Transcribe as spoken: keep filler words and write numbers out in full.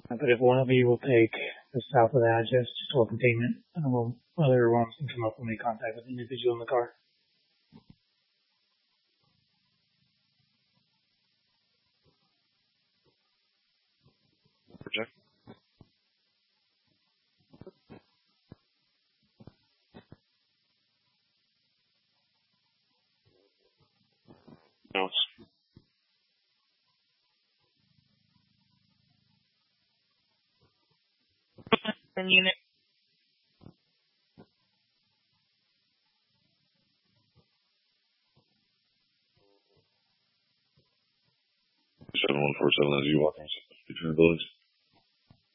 Uh, But if one of you will take the south of the address just for containment, and we'll, other ones can come up and make contact with the individual in the car. Project. Notes. And unit. seven one four seven as you walk between the buildings.